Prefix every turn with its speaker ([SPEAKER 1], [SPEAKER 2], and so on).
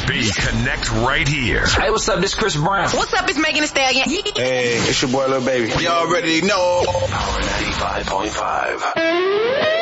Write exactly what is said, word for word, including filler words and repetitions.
[SPEAKER 1] B. Connect right here.
[SPEAKER 2] Hey, what's up? This Chris Brown.
[SPEAKER 3] What's up? It's Megan Thee Stallion.
[SPEAKER 4] Hey, it's your boy Lil Baby.
[SPEAKER 5] You already know.
[SPEAKER 1] Power ninety-five point five.